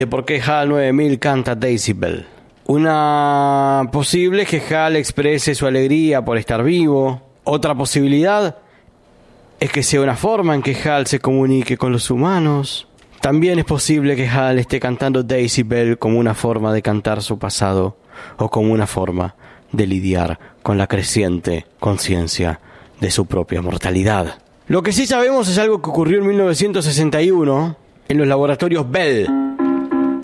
de por qué HAL 9000 canta Daisy Bell. Una posible es que HAL exprese su alegría por estar vivo. Otra posibilidad es que sea una forma en que HAL se comunique con los humanos. También es posible que HAL esté cantando Daisy Bell como una forma de cantar su pasado o como una forma de lidiar con la creciente conciencia de su propia mortalidad. Lo que sí sabemos es algo que ocurrió en 1961 en los laboratorios Bell